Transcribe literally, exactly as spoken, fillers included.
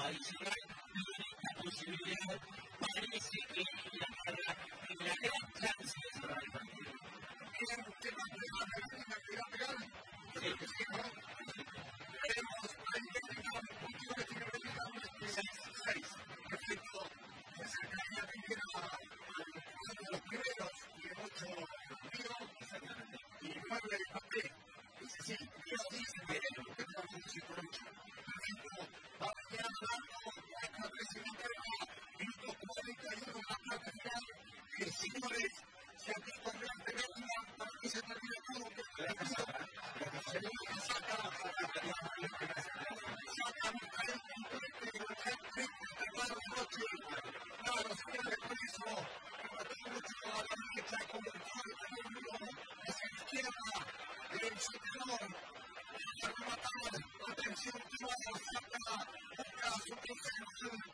adicional, la posibilidad parece que la, la, la gran chance de cerrar el partido. Es un tema de la actividad real, pero que sí, ¿no? Veremos, ahí terminamos el punto de que terminamos el seis. Perfecto. Se acercaría también a uno de los primeros y el ocho mío y el nueve de papel. Dice, sí, yo dice que tenemos un psicológico. Perfecto. Va a quedar hablando nuestra presidenta minuto cuarenta y uno, la parte final. Señores, se ha visto el gran penalti para que se termine todo, porque la casa, se le saca, saca Micael Contrete y la gente de Claro Noche. Claro, señores, por eso, remató mucho a la derecha, convertido en el uno hacia la izquierda, el superior, el rematador, atención, Timao, saca, busca su tercer